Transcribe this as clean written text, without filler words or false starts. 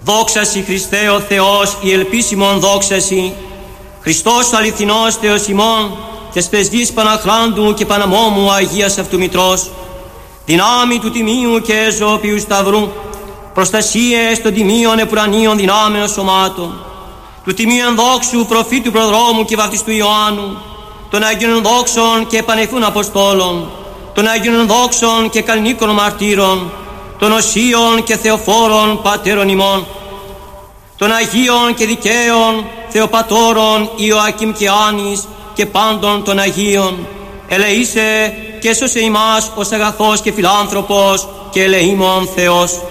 Δόξασι Χριστέ ο Θεός, η ελπίσιμον δόξασι. Χριστός ο αληθινός Θεός ημών, τες πρεσβείς Παναχράντου και Παναμόμου Αγίας Αυτού Μητρός, δυνάμει του τιμίου και ζωοποιού σταυρού, προστασίες των τιμίων επουρανίων δυνάμεων σωμάτων, του τιμίου ενδόξου προφήτου προδρόμου και βαπτιστού Ιωάννου, των Αγίων δόξων και πανεφούν Αποστόλων, των Αγίων δόξων και καλνίκων μαρτύρων, των οσίων και θεοφόρων πατέρων ημών, των Αγίων και δικαίων Θεοπατώρων Ιωακήμ και Άνης και πάντων των Αγίων, ελεήσε και σώσε ημάς ως αγαθός και φιλάνθρωπος και ελεήμων Θεός.